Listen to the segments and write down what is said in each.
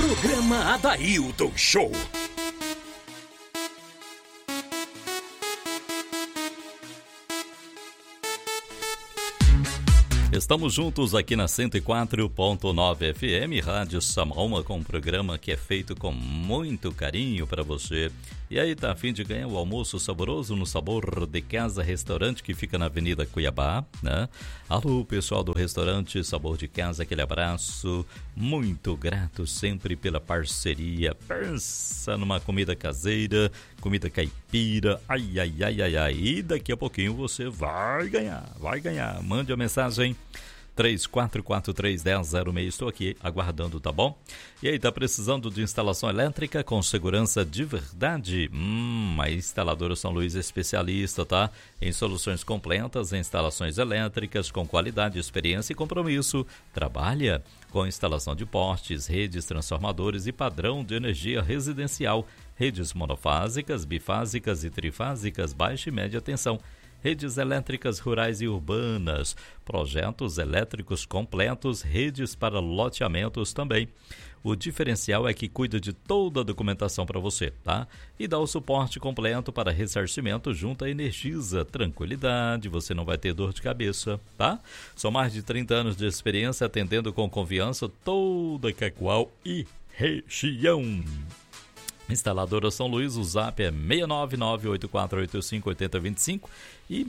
Programa Adailton Show. Estamos juntos aqui na 104.9 FM, Rádio Samaúma, com um programa que é feito com muito carinho para você. E aí, tá a fim de ganhar o almoço saboroso no Sabor de Casa Restaurante, que fica na Avenida Cuiabá, né? Alô, pessoal do restaurante Sabor de Casa, aquele abraço. Muito grato sempre pela parceria. Pensa numa comida caseira, comida caipira. Ai, ai, ai, ai, ai. E daqui a pouquinho você vai ganhar, vai ganhar. Mande a mensagem 34431006. Estou aqui aguardando, tá bom? E aí, tá precisando de instalação elétrica com segurança de verdade? A instaladora São Luís é especialista, tá? Em soluções completas, em instalações elétricas com qualidade, experiência e compromisso. Trabalha com instalação de postes, redes, transformadores e padrão de energia residencial, redes monofásicas, bifásicas e trifásicas, baixa e média tensão, redes elétricas rurais e urbanas, projetos elétricos completos, redes para loteamentos também. O diferencial é que cuida de toda a documentação para você, tá? E dá o suporte completo para ressarcimento junto à Energisa. Tranquilidade, você não vai ter dor de cabeça, tá? São mais de 30 anos de experiência atendendo com confiança toda Cacoal e região. Instaladora São Luís, o zap é 69984858025 e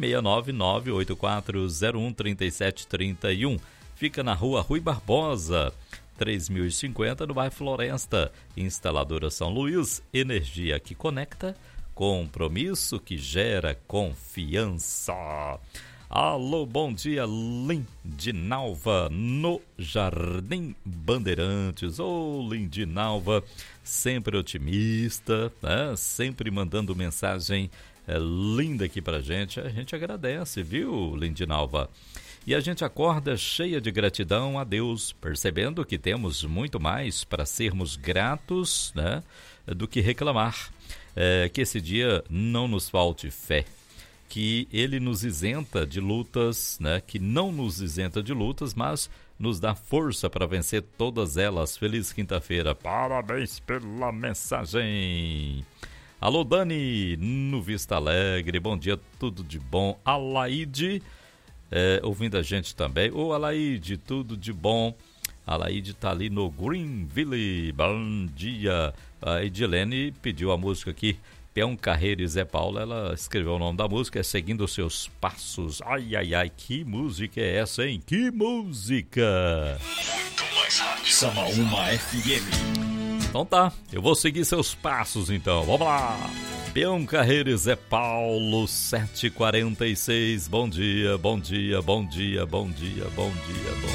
69984013731. Fica na rua Rui Barbosa, 3050, no bairro Floresta. Instaladora São Luís, energia que conecta, compromisso que gera confiança. Alô, bom dia, Lindinalva, no Jardim Bandeirantes. Ô, Lindinalva, sempre otimista, né? Sempre mandando mensagem linda aqui pra gente. A gente agradece, viu, Lindinalva? E a gente acorda cheia de gratidão a Deus, percebendo que temos muito mais para sermos gratos, né, do que reclamar. Que esse dia não nos falte fé, que ele nos isenta de lutas, né? Que não nos isenta de lutas, mas nos dá força para vencer todas elas. Feliz quinta-feira. Parabéns pela mensagem. Alô, Dani, no Vista Alegre. Bom dia, tudo de bom. Alaide, ouvindo a gente também. Ô, Alaide, tudo de bom. Alaide tá ali no Greenville. Bom dia. A Edilene pediu a música aqui. Peão Carreiro e Zé Paulo, ela escreveu o nome da música, é Seguindo os Seus Passos. Ai, ai, ai, que música é essa, hein? Que música! Muito mais rápido. Samaúma FM. Então tá, eu vou seguir seus passos então, vamos lá! Peão Carreiro e Zé Paulo, 7h46, bom dia, bom dia, bom dia, bom dia, bom dia, bom